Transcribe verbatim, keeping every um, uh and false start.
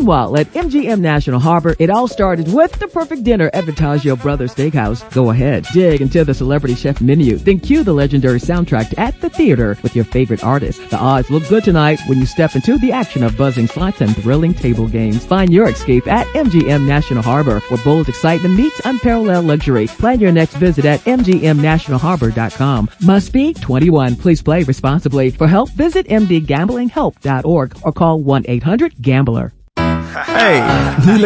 Meanwhile, at M G M National Harbor, it all started with the perfect dinner at Vittorio Brothers Steakhouse. Go ahead, dig into the celebrity chef menu, then cue the legendary soundtrack at the theater with your favorite artist. The odds look good tonight when you step into the action of buzzing slots and thrilling table games. Find your escape at M G M National Harbor, where bold excitement meets unparalleled luxury. Plan your next visit at M G M national harbor dot com. Must be twenty-one. Please play responsibly. For help, visit m d gambling help dot org or call one eight hundred gambler. Hey,